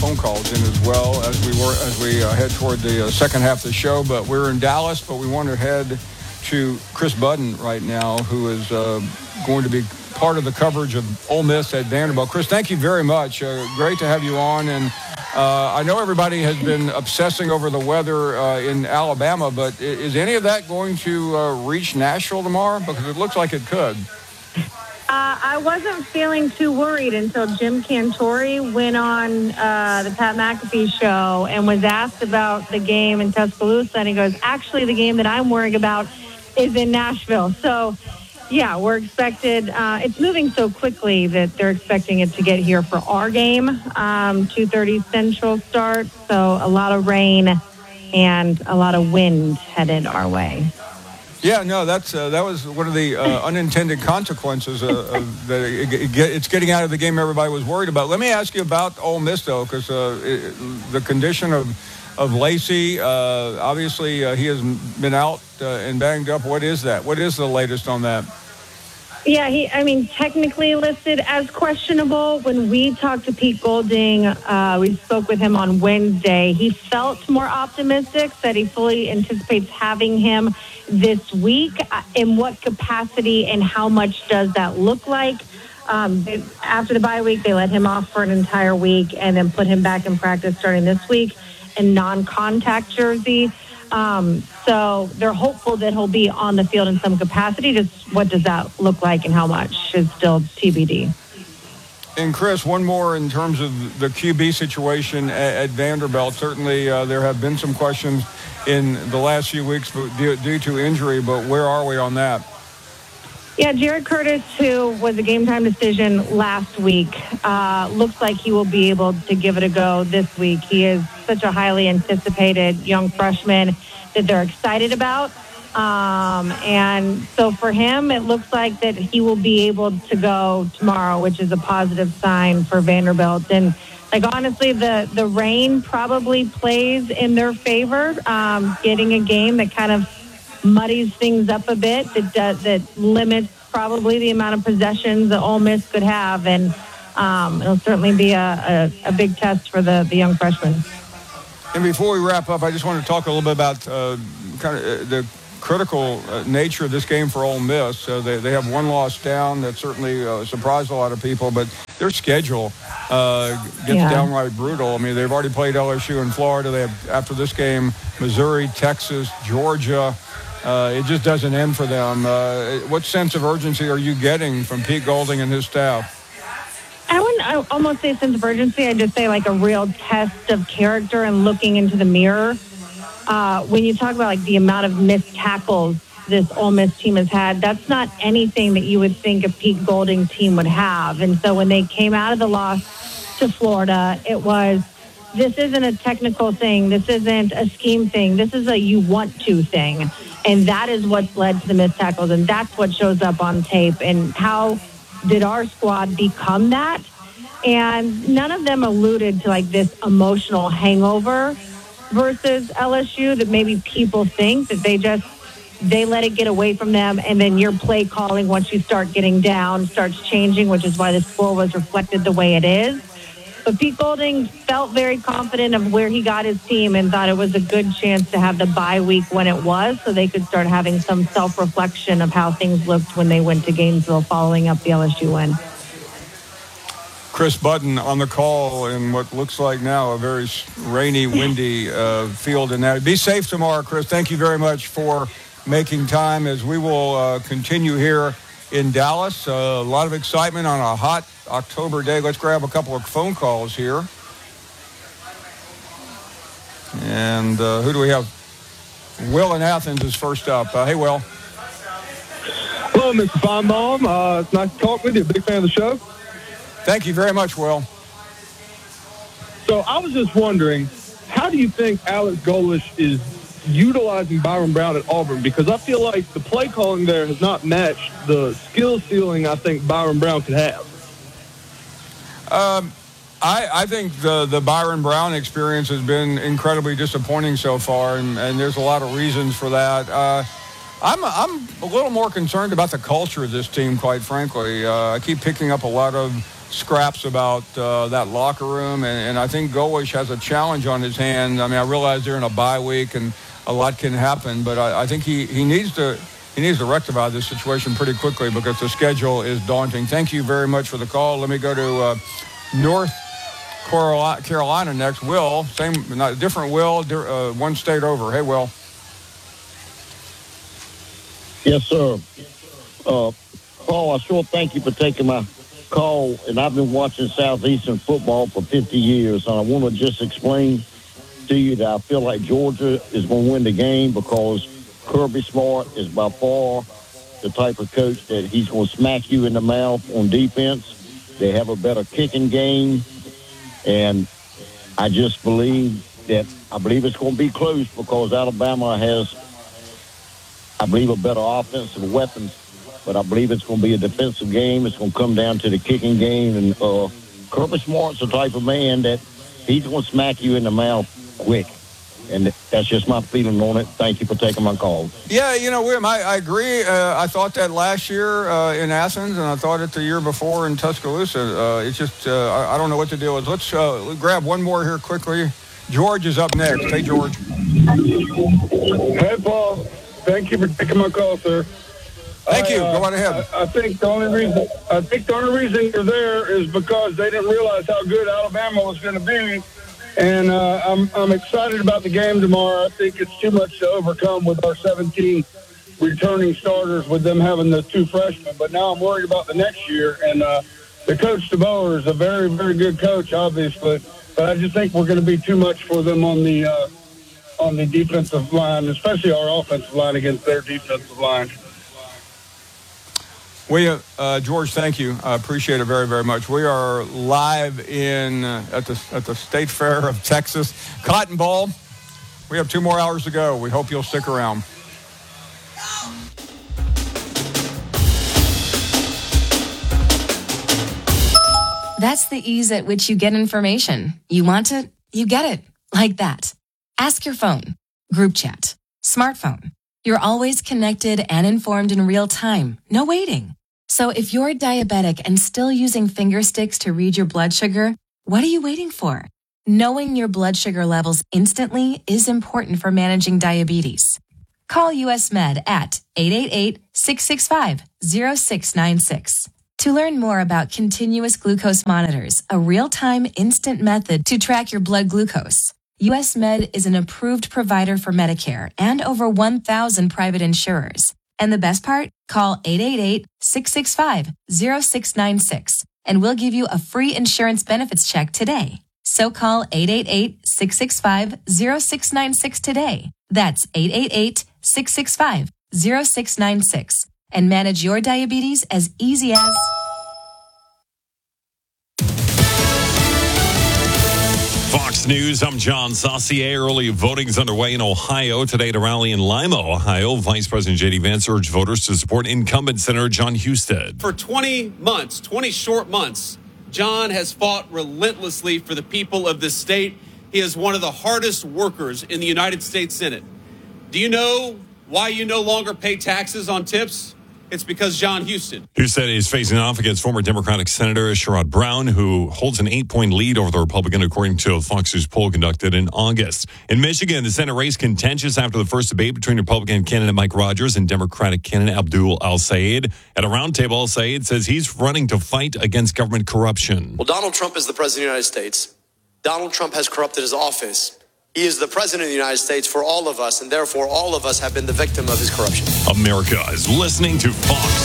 phone calls in as well as we head toward the second half of the show. But we're in Dallas, but we want to head to Chris Budden right now, who is going to be part of the coverage of Ole Miss at Vanderbilt. Chris, thank you very much. Great to have you on. And I know everybody has been obsessing over the weather in Alabama, but is any of that going to reach Nashville tomorrow? Because it looks like it could. I wasn't feeling too worried until Jim Cantore went on the Pat McAfee show and was asked about the game in Tuscaloosa. And he goes, actually, the game that I'm worrying about is in Nashville. So, yeah, we're expected. It's moving so quickly that they're expecting it to get here for our game, 2:30 Central start. So a lot of rain and a lot of wind headed our way. Yeah, no, that was one of the unintended consequences that it's getting out of the game everybody was worried about. Let me ask you about Ole Miss, though, because the condition of Lacey, obviously he has been out and banged up. What is that? What is the latest on that? Yeah, technically listed as questionable. When we talked to Pete Golding, we spoke with him on Wednesday. He felt more optimistic, said he fully anticipates having him this week. In what capacity and how much does that look like? After the bye week, they let him off for an entire week and then put him back in practice starting this week in non-contact jersey. So they're hopeful that he'll be on the field in some capacity. Just what does that look like and how much is still TBD. And Chris, one more in terms of the QB situation at Vanderbilt. Certainly there have been some questions in the last few weeks due to injury, but where are we on that? Yeah, Jared Curtis, who was a game-time decision last week, looks like he will be able to give it a go this week. He is such a highly anticipated young freshman that they're excited about. And so for him, it looks like that he will be able to go tomorrow, which is a positive sign for Vanderbilt. And, honestly, the rain probably plays in their favor, getting a game that kind of muddies things up a bit, that limits probably the amount of possessions that Ole Miss could have. And it'll certainly be a big test for the young freshmen. And before we wrap up, I just want to talk a little bit about kind of the critical nature of this game for Ole Miss. They have one loss down. That certainly surprised a lot of people, but their schedule gets downright brutal. I mean, they've already played LSU in Florida. They have, after this game, Missouri, Texas, Georgia. It just doesn't end for them. What sense of urgency are you getting from Pete Golding and his staff? I almost say sense of urgency. I'd just say like a real test of character and looking into the mirror. When you talk about the amount of missed tackles this Ole Miss team has had, that's not anything that you would think a Pete Golding team would have. And so when they came out of the loss to Florida, it was, this isn't a technical thing. This isn't a scheme thing. This is a you want to thing. And that is what's led to the missed tackles. And that's what shows up on tape. And how did our squad become that? And none of them alluded to this emotional hangover versus LSU that maybe people think that they let it get away from them. And then your play calling, once you start getting down, starts changing, which is why the score was reflected the way it is. But Pete Golding felt very confident of where he got his team and thought it was a good chance to have the bye week when it was, so they could start having some self-reflection of how things looked when they went to Gainesville following up the LSU win. Chris Budden on the call in what looks like now a very rainy, windy field. And be safe tomorrow, Chris. Thank you very much for making time as we will continue here in Dallas. A lot of excitement on a hot October day. Let's grab a couple of phone calls here. And who do we have? Will in Athens is first up. Hey, Will. Hello, Mr. Feinbaum. It's nice to talk with you. Big fan of the show. Thank you very much, Will. So I was just wondering, how do you think Alex Golesh is utilizing Byron Brown at Auburn? Because I feel like the play calling there has not matched the skill ceiling I think Byron Brown could have. I think the Byron Brown experience has been incredibly disappointing so far, and there's a lot of reasons for that. I'm a little more concerned about the culture of this team, quite frankly. I keep picking up a lot of scraps about that locker room, and I think Golesh has a challenge on his hand. I mean, I realize they're in a bye week and a lot can happen, but I think he needs to rectify this situation pretty quickly because the schedule is daunting. Thank you very much for the call. Let me go to North Carolina next. Will, different Will, one state over. Hey, Will. Yes, sir. Paul, I sure thank you for taking my call, and I've been watching Southeastern football for 50 years, and I want to just explain to you that I feel like Georgia is going to win the game because Kirby Smart is by far the type of coach that he's going to smack you in the mouth on defense. They have a better kicking game, and I just believe it's going to be close because Alabama has, I believe, a better offensive weapons. But I believe it's going to be a defensive game. It's going to come down to the kicking game. And Kirby Smart's the type of man that he's going to smack you in the mouth quick. And that's just my feeling on it. Thank you for taking my call. Yeah, William, I agree. I thought that last year in Athens, and I thought it the year before in Tuscaloosa. It's just, I don't know what the deal is. Let's grab one more here quickly. George is up next. Hey, George. Hey, Paul. Thank you for taking my call, sir. Thank you. Go right ahead. I think the only reason you're there is because they didn't realize how good Alabama was going to be, and I'm excited about the game tomorrow. I think it's too much to overcome with our 17 returning starters with them having the two freshmen. But now I'm worried about the next year, and the coach DeBoer is a very, very good coach, obviously, but I just think we're going to be too much for them on the defensive line, especially our offensive line against their defensive line. George, thank you. I appreciate it very, very much. We are live at the State Fair of Texas. Cotton Bowl. We have 2 more hours to go. We hope you'll stick around. That's the ease at which you get information. You want it, you get it. Like that. Ask your phone. Group chat. Smartphone. You're always connected and informed in real time. No waiting. So if you're diabetic and still using finger sticks to read your blood sugar, what are you waiting for? Knowing your blood sugar levels instantly is important for managing diabetes. Call US Med at 888-665-0696. To learn more about continuous glucose monitors, a real-time instant method to track your blood glucose. US Med is an approved provider for Medicare and over 1,000 private insurers. And the best part? Call 888-665-0696 and we'll give you a free insurance benefits check today. So call 888-665-0696 today. That's 888-665-0696 and manage your diabetes as easy as... Fox News, I'm John Saucier. Early voting is underway in Ohio. Today at a rally in Lima, Ohio, Vice President J.D. Vance urged voters to support incumbent Senator Jon Husted. For 20 short months, John has fought relentlessly for the people of this state. He is one of the hardest workers in the United States Senate. Do you know why you no longer pay taxes on tips? It's because Jon Husted. Husted is facing off against former Democratic Senator Sherrod Brown, who holds an 8-point lead over the Republican, according to a Fox News poll conducted in August. In Michigan, the Senate race contentious after the first debate between Republican candidate Mike Rogers and Democratic candidate Abdul El-Sayed. At a roundtable, El-Sayed says he's running to fight against government corruption. Well, Donald Trump is the president of the United States. Donald Trump has corrupted his office. He is the president of the United States for all of us, and therefore all of us have been the victim of his corruption. America is listening to Fox